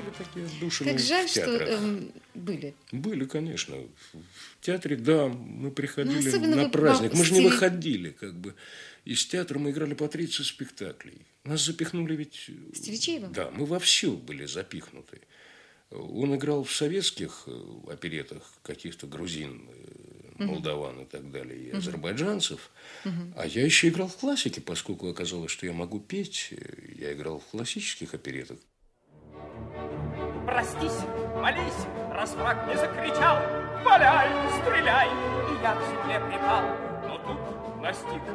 были такие отдушины Как жаль, в театрах. что были. Были, конечно. В театре, да, мы приходили особенно на вы праздник. Мы же не стили- выходили, как бы. Из театра мы играли по 30 спектаклей. Нас запихнули ведь... С Телечеевым? Да, мы вовсю были запихнуты. Он играл в советских оперетах, каких-то грузин, молдаван и так далее, и азербайджанцев. А я еще играл в классике, поскольку оказалось, что я могу петь. Я играл в классических оперетах. Простись, молись, раз враг не закричал: валяй, стреляй, и я к земле припал. Но тут настиг